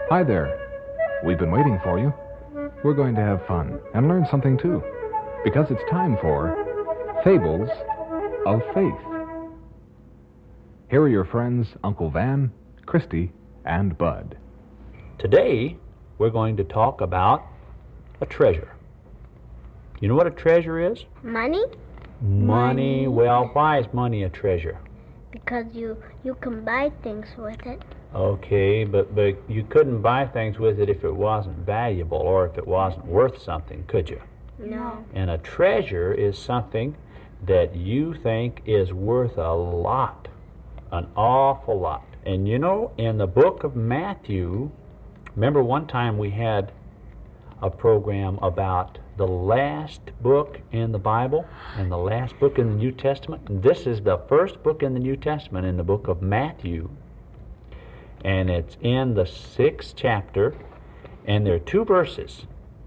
Hi there. We've been waiting for you. We're going to have fun and learn something too, because it's time for Fables of Faith. Here are your friends, Uncle Van, Christy, and Bud. Today, we're going to talk about a treasure. You know what a treasure is? Money? Money. Well, why is money a treasure? Because you can buy things with it. Okay, but you couldn't buy things with it if it wasn't valuable or if it wasn't worth something, could you? No. And a treasure is something that you think is worth a lot, an awful lot. And you know, in the book of Matthew, remember one time we had a program about the last book in the Bible and the last book in the New Testament? And this is the first book in the New Testament, in the book of Matthew. And it's in the 6th chapter, and there are 2 verses,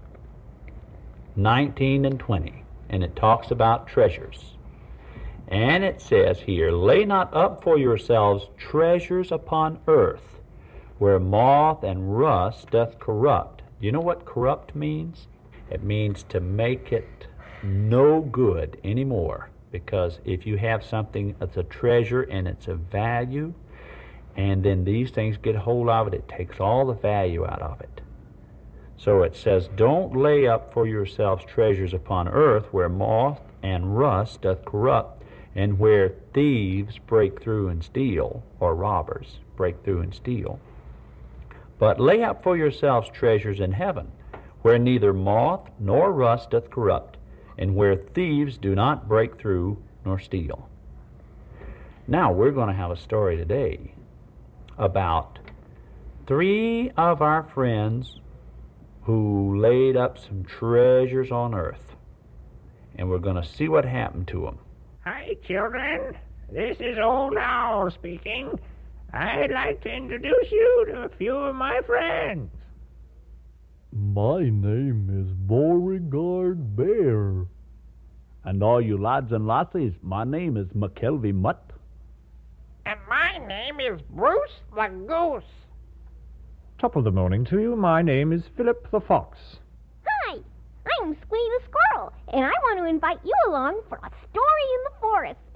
19 and 20, and it talks about treasures. And it says here, "Lay not up for yourselves treasures upon earth, where moth and rust doth corrupt." Do you know what corrupt means? It means to make it no good anymore. Because if you have something that's a treasure and it's of value, and then these things get hold of it, it takes all the value out of it. So it says, "Don't lay up for yourselves treasures upon earth, where moth and rust doth corrupt, and where thieves break through and steal," or robbers break through and steal. "But lay up for yourselves treasures in heaven, where neither moth nor rust doth corrupt, and where thieves do not break through nor steal." Now we're going to have a story today about 3 of our friends who laid up some treasures on earth. And we're going to see what happened to them. Hi, children. This is Old Owl speaking. I'd like to introduce you to a few of my friends. My name is Beauregard Bear. And all you lads and lassies, my name is McKelvey Mutt. And my name is Bruce the Goose. Top of the morning to you. My name is Philip the Fox. Hi, I'm Squee the Squirrel, and I want to invite you along for a story in the forest.